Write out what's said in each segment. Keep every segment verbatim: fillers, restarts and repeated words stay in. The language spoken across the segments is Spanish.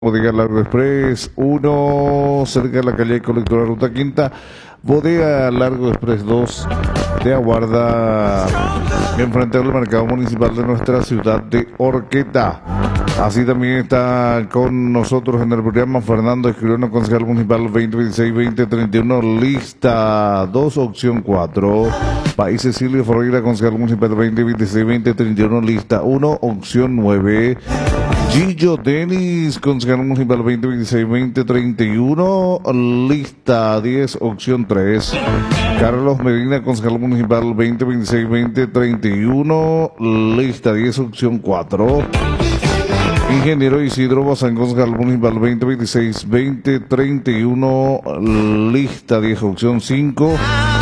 Bodega Largo Express uno, cerca de la calle Colectora Ruta Quinta. Bodega Largo Express dos, te aguarda enfrente del mercado municipal de nuestra ciudad de Horqueta. Así también está con nosotros en el programa Fernando Escribano, concejal municipal veinte veintiséis veinte treinta y uno, lista dos, opción cuatro. País Cecilio Ferreira, concejal municipal veinte veintiséis veinte treinta y uno, lista uno, opción nueve. Gillo Denis, concejal municipal veinte veintiséis veinte treinta y uno, lista diez, opción tres. Carlos Medina, concejal municipal veinte veintiséis veinte treinta y uno, lista diez, opción cuatro. Ingeniero Isidro Bazán, concejal municipal veinte veintiséis veinte treinta y uno, lista diez, opción cinco.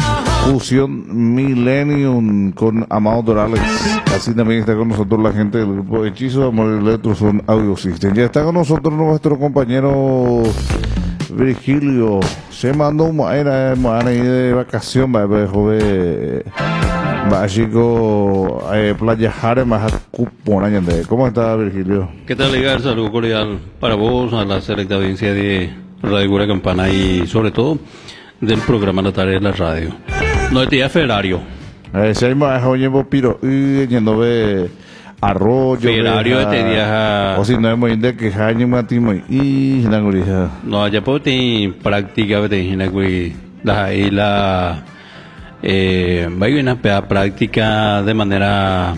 Fusión Millennium con Amado Dorales. Así también está con nosotros la gente del grupo Hechizo Amor Electroson Audio System. Ya está con nosotros nuestro compañero Virgilio. Se mandó un maera ahí de vacación, va a joven, va chico, Playa Jare, más a Cupona. ¿Cómo está, Virgilio? ¿Qué tal, Ligar? Saludo cordial para vos, a la selecta audiencia de Radio Cura Campana y sobre todo del programa La Tarde de la Radio. No te día Ferrario. Eh, si hay más oye piro y yendo ve arroyo. Ferrario este día. O si no hemos ido que jaño matimo y la gurija. No, ya puedo tener práctica de la que la la eh va a ir una práctica de manera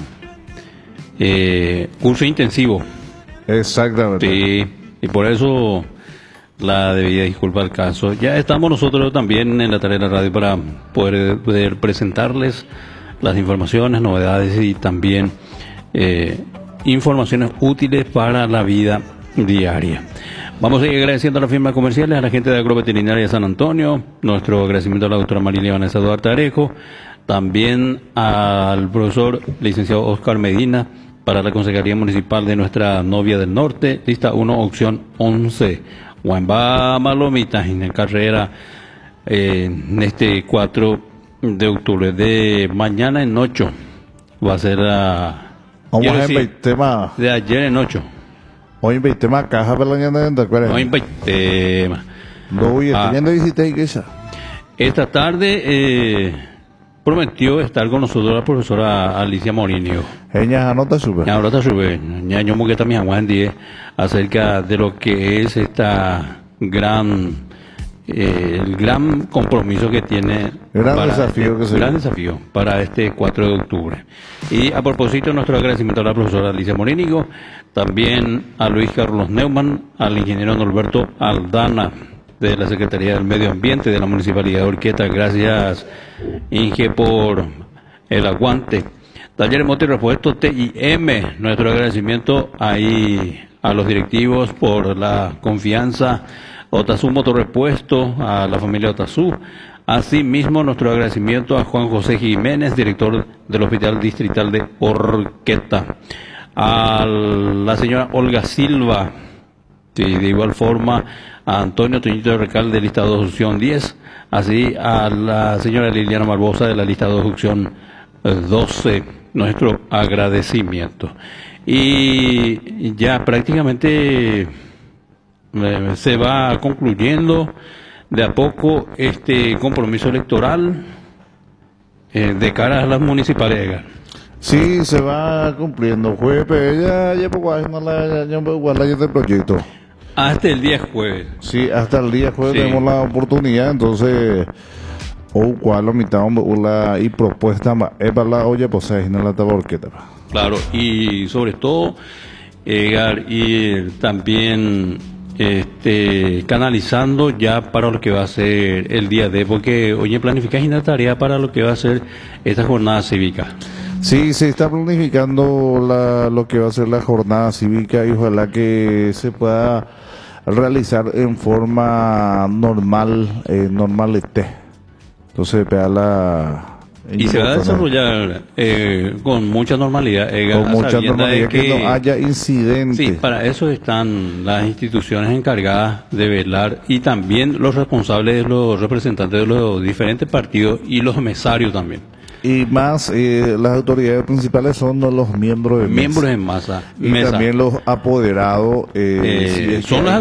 eh curso intensivo. Exactamente. Sí, y por eso la debida disculpa al caso. Ya estamos nosotros también en la tarea de la radio para poder, poder presentarles las informaciones, novedades y también eh, informaciones útiles para la vida diaria. Vamos a ir agradeciendo a las firmas comerciales, a la gente de Agroveterinaria de San Antonio, nuestro agradecimiento a la doctora Marilia Vanessa Duarte Arejo, también al profesor licenciado Oscar Medina para la Consejería Municipal de nuestra novia del norte, lista uno, opción once. Guamba Malomitas en la carrera eh, en este cuatro de octubre. De mañana en ocho va a ser la. Vamos a ver el tema. De ayer en ocho. Hoy en tema caja para la mañana de acuerdo. Hoy en tema. No voy a tener visita y esa. Esta tarde eh, prometió estar con nosotros la profesora Alicia Morinio. Ella anota sube. Anota sube. Ya yo que también aguanté acerca de lo que es esta gran eh, el gran compromiso que tiene gran para desafío este, que gran desafío para este cuatro de octubre. Y a propósito, nuestro agradecimiento a la profesora Alicia Morínigo, también a Luis Carlos Neumann, al ingeniero Norberto Aldana de la Secretaría del Medio Ambiente de la Municipalidad de Horqueta. Gracias, Inge, por el aguante. Taller Moto y Repuesto T I M, nuestro agradecimiento ahí a los directivos por la confianza. Otazú Motorrepuesto, a la familia Otazú. Asimismo, nuestro agradecimiento a Juan José Jiménez, director del Hospital Distrital de Horqueta. A la señora Olga Silva, sí, de igual forma a Antonio Toñito de Recal de lista dos, opción diez. Así a la señora Liliana Barbosa de la lista dos, opción doce. Nuestro agradecimiento. Y ya prácticamente eh, se va concluyendo de a poco este compromiso electoral eh, de cara a las municipales. Sí, se va cumpliendo. Jueves, ya, ya, ya, ya, ya, proyecto. Hasta el día jueves. Sí, hasta el día jueves Sí. Tenemos la oportunidad, entonces, o cual lo mitad la y propuesta es para la olla, pues es en la taborqueta. Claro, y sobre todo, llegar y también este canalizando ya para lo que va a ser el día de, porque oye, planificas una tarea para lo que va a ser esta jornada cívica. Sí, se está planificando la, lo que va a ser la jornada cívica y ojalá que se pueda realizar en forma normal, eh, normal este. Entonces, vea la... Y se va a desarrollar eh, con mucha normalidad. Eh, con mucha normalidad, que, que no haya incidentes. Sí, para eso están las instituciones encargadas de velar y también los responsables, los representantes de los diferentes partidos y los mesarios también. Y más, eh, las autoridades principales son los miembros de Miembros mesa. en masa. Y mesa. también los apoderados. Eh, Eh, si es que son hay- las